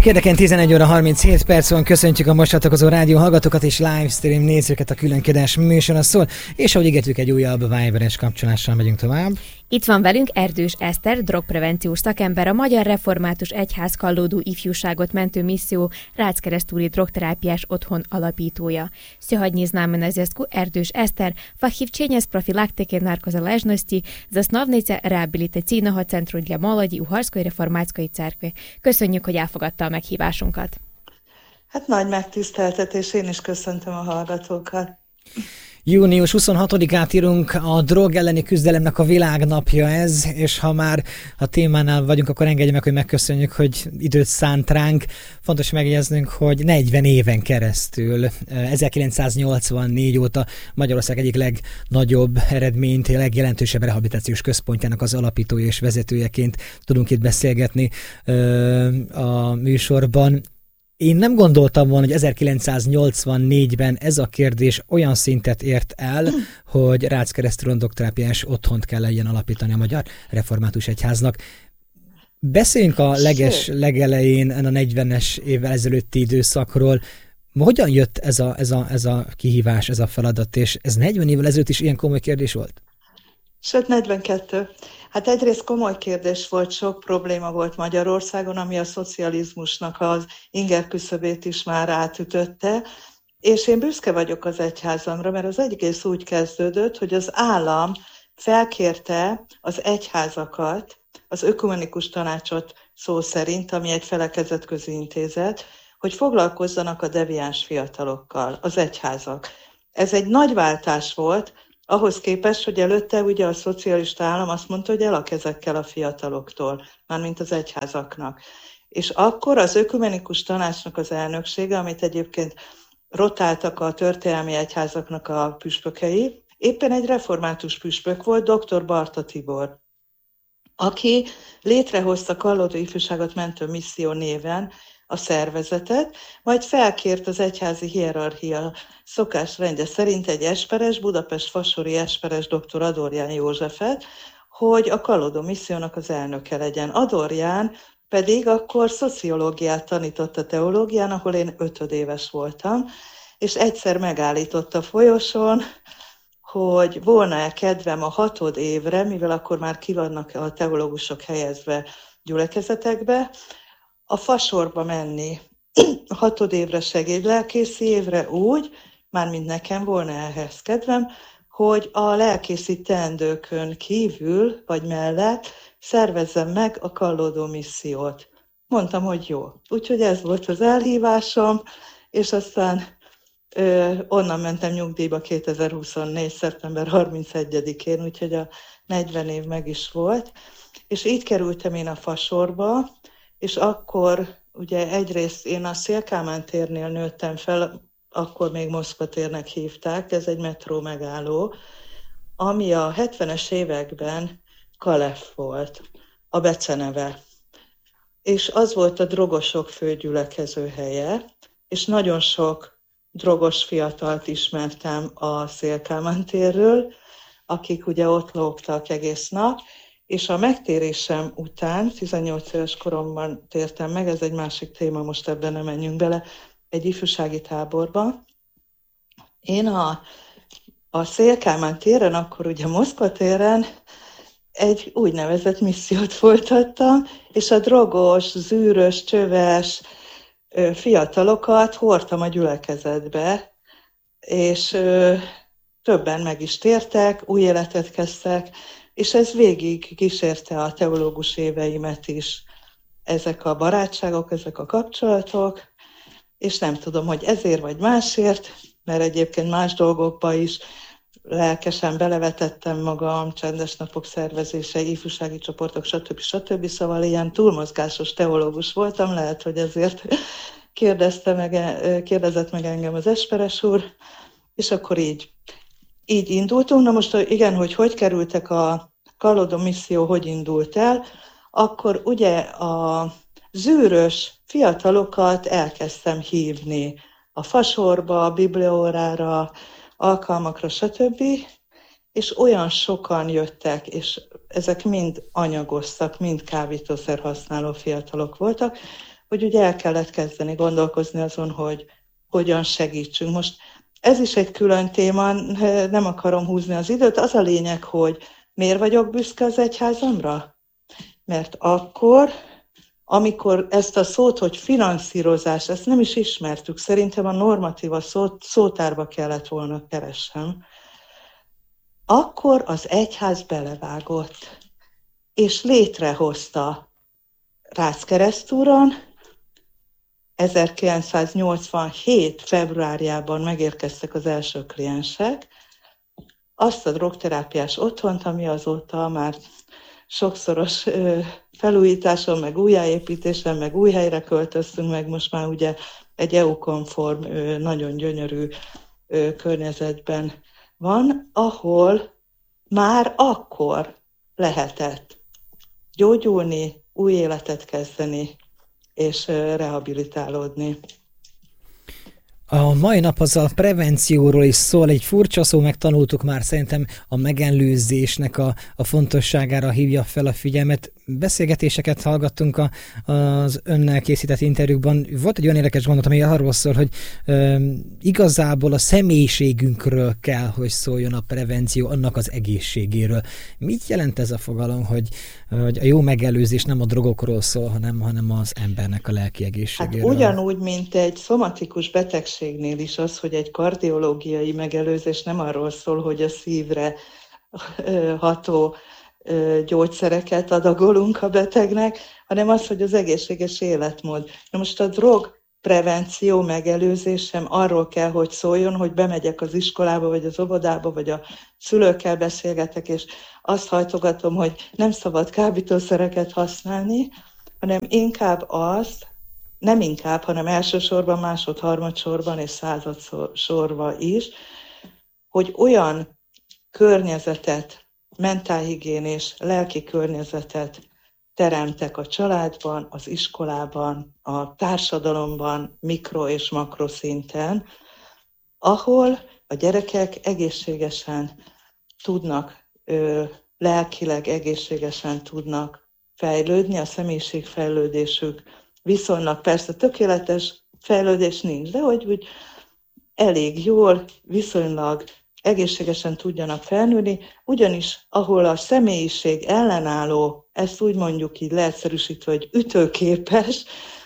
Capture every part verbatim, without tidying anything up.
Kedden tizenegy óra harminchét perc van, köszöntjük a most csatlakozó rádió hallgatókat és livestream nézőket, a Különkedés műsora szól, és ahogy ígértük, egy újabb Viberes kapcsolással megyünk tovább. Itt van velünk Erdős Eszter, drogprevenciós szakember, a Magyar Református Egyház Kallódó Ifjúságot Mentő Misszió Ráczkeresztúri Drogterápiás Otthon alapítója. Сьогодні з нами на зв'язку Erdős Eszter, фахівчиня з профілактики наркозалежності, засновниця реабілітаційного центру для молоді Угорської реформатської церкви. Köszönjük, hogy elfogadta a meghívásunkat. Hát nagy megtiszteltetés, én is köszöntöm a hallgatókat. június huszonhatodikát írunk, a drog elleni küzdelemnek a világnapja ez, és ha már a témánál vagyunk, akkor engedje meg, hogy megköszönjük, hogy időt szánt ránk. Fontos megjegyeznünk, hogy negyven éven keresztül, ezerkilencszáznyolcvannégy óta Magyarország egyik legnagyobb eredményt, legjelentősebb rehabilitációs központjának az alapítója és vezetőjeként tudunk itt beszélgetni a műsorban. Én nem gondoltam volna, hogy ezerkilencszáznyolcvannégyben ez a kérdés olyan szintet ért el, hogy Ráczkeresztúron drogterápiás otthont kell legyen alapítani a Magyar Református Egyháznak. Beszéljünk a leges legelején, a negyvenes évvel ezelőtti időszakról. Hogyan jött ez a, ez, a, ez a kihívás, ez a feladat, és ez negyven évvel ezelőtt is ilyen komoly kérdés volt? Sőt, negyvenkettő. Hát egyrészt komoly kérdés volt, sok probléma volt Magyarországon, ami a szocializmusnak az inger küszöbét is már átütötte, és én büszke vagyok az egyházamra, mert az egész úgy kezdődött, hogy az állam felkérte az egyházakat, az ökumenikus tanácsot szó szerint, ami egy felekezetközi intézet, hogy foglalkozzanak a deviáns fiatalokkal, az egyházak. Ez egy nagy váltás volt, ahhoz képest, hogy előtte ugye a szocialista állam azt mondta, hogy el a kezekkel a fiataloktól, mármint az egyházaknak. És akkor az ökumenikus tanácsnak az elnöksége, amit egyébként rotáltak a történelmi egyházaknak a püspökei, éppen egy református püspök volt, doktor Barta Tibor, aki létrehozta Kallódó Ifjúságot Mentő Misszió néven a szervezetet, majd felkért az egyházi hierarchia szokásrendje szerint egy esperes, Budapest fasori esperes doktor Adorján Józsefet, hogy a Kallódó missziónak az elnöke legyen. Adorján pedig akkor szociológiát tanított a teológián, ahol én ötödéves voltam, és egyszer megállított a folyosón, hogy volna-e kedvem a hatod évre, mivel akkor már ki vannak a teológusok helyezve gyülekezetekbe, a fasorba menni a hatodévre segédlelkészi évre úgy, mármint nekem volna ehhez kedvem, hogy a lelkészi teendőkön kívül vagy mellett szervezzem meg a Kallódó missziót. Mondtam, hogy jó. Úgyhogy ez volt az elhívásom, és aztán ö, onnan mentem nyugdíjba kétezer-huszonnégy. szeptember harmincegyedikén, úgyhogy a negyven év meg is volt. És így kerültem én a fasorba, és akkor ugye egyrészt én a Széll-Kálmán térnél nőttem fel, akkor még Moszkva térnek hívták, ez egy metró megálló, ami a hetvenes években Kalef volt, a beceneve. És az volt a drogosok főgyülekező helye, és nagyon sok drogos fiatalt ismertem a Széll-Kálmán térről, akik ugye ott lógtak egész nap, és a megtérésem után, tizennyolc éves koromban tértem meg, ez egy másik téma, most ebben nem menjünk bele, egy ifjúsági táborba. Én a, a Széll-Kálmán téren, akkor ugye Moszkva téren egy úgynevezett missziót folytattam, és a drogos, zűrös, csöves fiatalokat hordtam a gyülekezetbe, és ö, többen meg is tértek, új életet kezdtek, és ez végig kísérte a teológus éveimet is, ezek a barátságok, ezek a kapcsolatok, és nem tudom, hogy ezért vagy másért, mert egyébként más dolgokba is lelkesen belevetettem magam, csendes napok szervezése, ifjúsági csoportok, stb. stb. Szóval ilyen túlmozgásos teológus voltam, lehet, hogy ezért kérdezte meg, kérdezett meg engem az esperes úr, és akkor így. Így indultunk. Na most igen, hogy hogy kerültek a Kallódó misszió, hogy indult el, akkor ugye a zűrös fiatalokat elkezdtem hívni a fasorba, a bibliaórára, alkalmakra, stb. És olyan sokan jöttek, és ezek mind anyagoztak, mind kábítószer használó fiatalok voltak, hogy ugye el kellett kezdeni gondolkozni azon, hogy hogyan segítsünk. Most ez is egy külön téma, nem akarom húzni az időt. Az a lényeg, hogy miért vagyok büszke az egyházamra? Mert akkor, amikor ezt a szót, hogy finanszírozás, ezt nem is ismertük, szerintem a normatíva szót, szótárba kellett volna keresnem, akkor az egyház belevágott, és létrehozta Rácz-Keresztúron, ezerkilencszáznyolcvanhét februárjában megérkeztek az első kliensek, azt a drogterápiás otthont, ami azóta már sokszoros felújításon, meg újjáépítésen, meg új helyre költöztünk, meg most már ugye egy é u-konform, nagyon gyönyörű környezetben van, ahol már akkor lehetett gyógyulni, új életet kezdeni és rehabilitálódni. A mai nap az a prevencióról is szól, egy furcsa szó, megtanultuk már, szerintem a megelőzésnek a, a fontosságára hívja fel a figyelmet. Beszélgetéseket hallgattunk a, az önnel készített interjúkban. Volt egy olyan érdekes gondolat, ami arról szól, hogy e, igazából a személyiségünkről kell, hogy szóljon a prevenció, annak az egészségéről. Mit jelent ez a fogalom, hogy, hogy a jó megelőzés nem a drogokról szól, hanem, hanem az embernek a lelki egészségéről? Hát ugyanúgy, mint egy szomatikus betegségnél is az, hogy egy kardiológiai megelőzés nem arról szól, hogy a szívre ható gyógyszereket adagolunk a betegnek, hanem az, hogy az egészséges életmód. Na most a drog prevenció, megelőzés sem arról kell, hogy szóljon, hogy bemegyek az iskolába, vagy az óvodába, vagy a szülőkkel beszélgetek, és azt hajtogatom, hogy nem szabad kábítószereket használni, hanem inkább azt, nem inkább, hanem elsősorban, másod, harmadsorban és századsorban is, hogy olyan környezetet, mentálhigiénés, lelki környezetet teremtek a családban, az iskolában, a társadalomban, mikro- és makroszinten, ahol a gyerekek egészségesen tudnak, ö, lelkileg egészségesen tudnak fejlődni, a személyiségfejlődésük viszonylag persze tökéletes fejlődés nincs, de hogy úgy elég jól, viszonylag egészségesen tudjanak felnőni, ugyanis ahol a személyiség ellenálló, ezt úgy mondjuk így leegyszerűsítve, hogy ütőképes,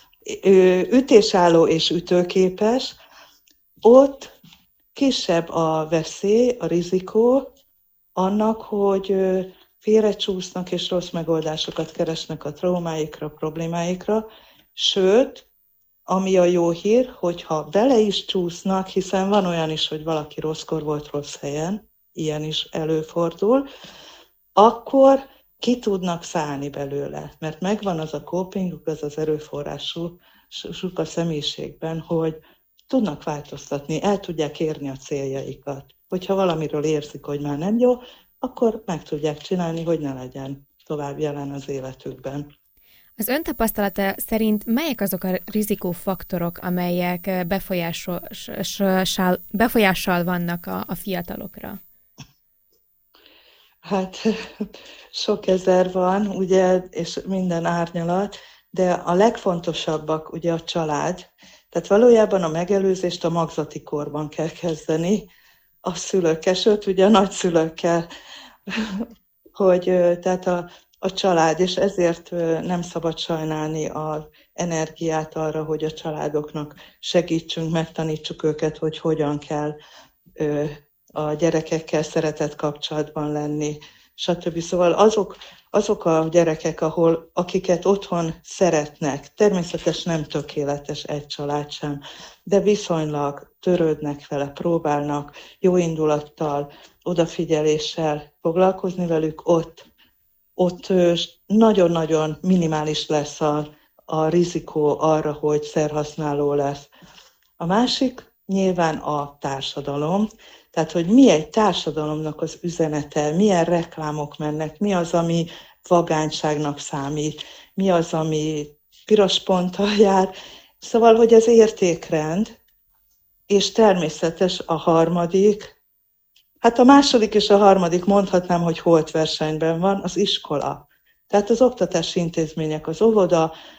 ütésálló és ütőképes, ott kisebb a veszély, a rizikó annak, hogy félrecsúsznak és rossz megoldásokat keresnek a traumáikra, problémáikra, sőt, ami a jó hír, hogyha bele is csúsznak, hiszen van olyan is, hogy valaki rosszkor volt rossz helyen, ilyen is előfordul, akkor ki tudnak szállni belőle, mert megvan az a copinguk, az az erőforrásuk a személyiségben, hogy tudnak változtatni, el tudják érni a céljaikat. Hogyha valamiről érzik, hogy már nem jó, akkor meg tudják csinálni, hogy ne legyen tovább jelen az életükben. Az ön tapasztalata szerint melyek azok a rizikófaktorok, amelyek befolyással, befolyással vannak a, a fiatalokra? Hát sok ezer van, ugye, és minden árnyalat, de a legfontosabbak ugye a család. Tehát valójában a megelőzést a magzati korban kell kezdeni, a szülőkkel, sőt ugye a nagyszülőkkel, hogy tehát a a család, és ezért nem szabad sajnálni az energiát arra, hogy a családoknak segítsünk, megtanítsuk őket, hogy hogyan kell a gyerekekkel szeretett kapcsolatban lenni, stb. Szóval azok, azok a gyerekek, ahol, akiket otthon szeretnek, természetesen nem tökéletes egy család sem, de viszonylag törődnek vele, próbálnak jó indulattal, odafigyeléssel foglalkozni velük, ott ott nagyon-nagyon minimális lesz a, a rizikó arra, hogy szerhasználó lesz. A másik nyilván a társadalom, tehát hogy mi egy társadalomnak az üzenete, milyen reklámok mennek, mi az, ami vagányságnak számít, mi az, ami piros ponttal jár. Szóval, hogy az értékrend, és természetes a harmadik, hát a második és a harmadik mondhatnám, hogy holtversenyben van az iskola. Tehát az oktatási intézmények, az óvoda,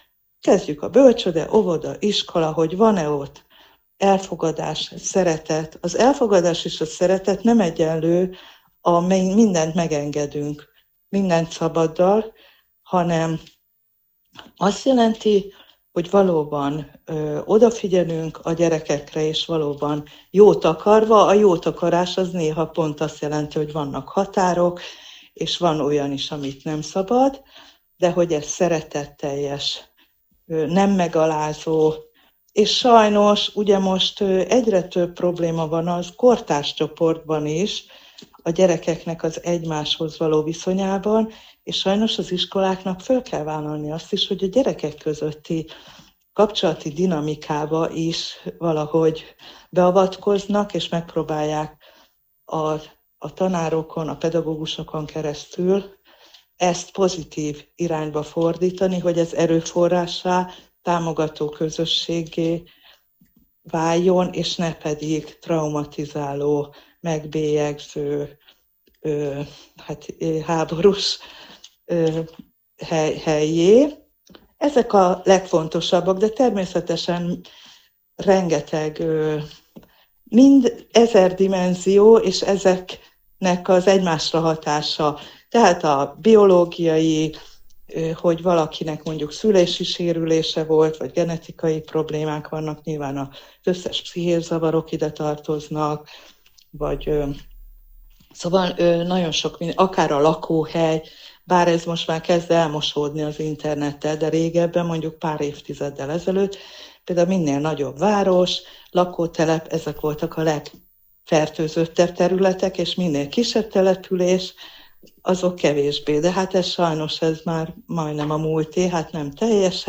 Kezdjük a bölcsöde, óvoda, iskola, hogy van-e ott elfogadás, szeretet. Az elfogadás és a szeretet nem egyenlő, a mindent megengedünk, mindent szabaddal, hanem azt jelenti, hogy valóban ö, odafigyelünk a gyerekekre, és valóban jót akarva. A jót akarás az néha pont azt jelenti, hogy vannak határok, és van olyan is, amit nem szabad, de hogy ez szeretetteljes, ö, nem megalázó, és sajnos ugye most ö, egyre több probléma van az kortárs csoportban is, a gyerekeknek az egymáshoz való viszonyában, és sajnos az iskoláknak föl kell vállalni azt is, hogy a gyerekek közötti kapcsolati dinamikába is valahogy beavatkoznak, és megpróbálják a, a tanárokon, a pedagógusokon keresztül ezt pozitív irányba fordítani, hogy ez erőforrássá, támogató közösségé váljon, és ne pedig traumatizáló, megbélyegző, ö, hát, háborús ö, hely, helyé. Ezek a legfontosabbak, de természetesen rengeteg, ö, mind ezer dimenzió, és ezeknek az egymásra hatása. Tehát a biológiai, ö, hogy valakinek mondjuk szülési sérülése volt, vagy genetikai problémák vannak, nyilván az összes pszichés zavarok ide tartoznak, vagy ö, szóval ö, nagyon sok minden, akár a lakóhely, bár ez most már kezd elmosódni az internettel, de régebben, mondjuk pár évtizeddel ezelőtt, például minél nagyobb város, lakótelep, ezek voltak a legfertőzöttebb területek, és minél kisebb település, azok kevésbé. De hát ez sajnos ez már majdnem a múlté, hát nem teljesen.